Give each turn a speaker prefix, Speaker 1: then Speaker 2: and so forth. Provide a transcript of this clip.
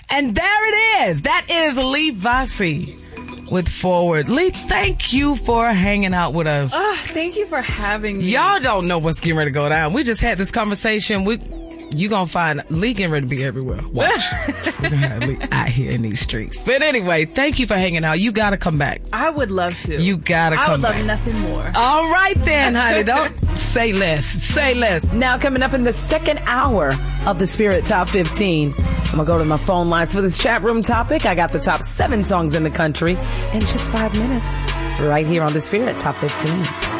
Speaker 1: And there it is. That is Lee Vasi with Forward. Lee, thank you for hanging out with us.
Speaker 2: Thank you for having me.
Speaker 1: Y'all don't know what's getting ready to go down. We just had this conversation. You gonna find Lee getting ready to be everywhere. Watch. We're gonna have Lee out here in these streets. But anyway, thank you for hanging out. You gotta come back.
Speaker 2: I would love to.
Speaker 1: You gotta come back.
Speaker 2: I would love nothing more.
Speaker 1: All right then, honey. Don't say less. Say less. Now coming up in the second hour of the Spirit Top 15. I'm gonna go to my phone lines for this chat room topic. I got the top 7 songs in the country in just 5 minutes. Right here on the Spirit Top 15.